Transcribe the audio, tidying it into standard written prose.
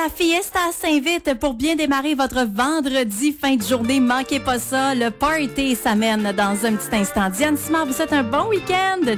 La Fiesta s'invite pour bien démarrer votre vendredi fin de journée. Manquez pas ça. Le party s'amène dans un petit instant. Diane Simard, vous souhaite un bon week-end.